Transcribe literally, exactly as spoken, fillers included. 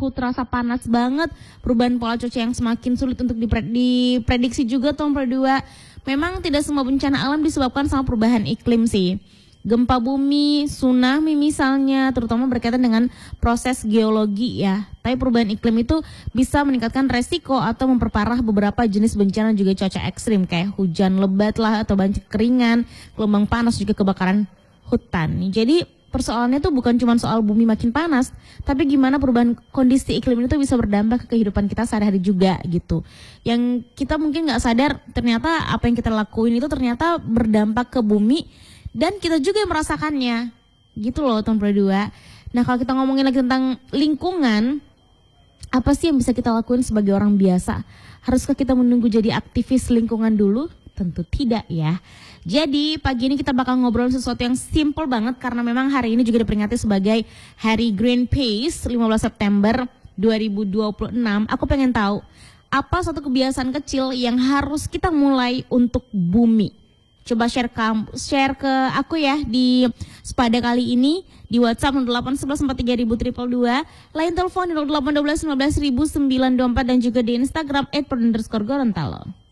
suhu terasa panas banget, perubahan pola cuaca yang semakin sulit untuk diprediksi juga tahun dua. Memang tidak semua bencana alam disebabkan sama perubahan iklim sih. Gempa bumi, tsunami misalnya, terutama berkaitan dengan proses geologi ya. Tapi perubahan iklim itu bisa meningkatkan resiko atau memperparah beberapa jenis bencana juga cuaca ekstrim kayak hujan lebat lah atau banjir keringan, gelombang panas juga kebakaran hutan. Jadi persoalannya tuh bukan cuma soal bumi makin panas, tapi gimana perubahan kondisi iklim itu bisa berdampak ke kehidupan kita sehari-hari juga gitu. Yang kita mungkin nggak sadar ternyata apa yang kita lakuin itu ternyata berdampak ke bumi. Dan kita juga yang merasakannya, gitu loh tahun dua. Nah kalau kita ngomongin lagi tentang lingkungan, apa sih yang bisa kita lakuin sebagai orang biasa? Haruskah kita menunggu jadi aktivis lingkungan dulu? Tentu tidak ya. Jadi pagi ini kita bakal ngobrol sesuatu yang simple banget karena memang hari ini juga diperingati sebagai Hari Greenpeace lima belas September dua ribu dua puluh enam. Aku pengen tahu apa satu kebiasaan kecil yang harus kita mulai untuk bumi. Coba share ke, share ke aku ya di Sepada kali ini di WhatsApp nol delapan satu satu empat tiga nol nol dua dua, lain telepon di nol delapan satu dua lima nol nol sembilan dua empat dan juga di Instagram et underscore Gorontalo.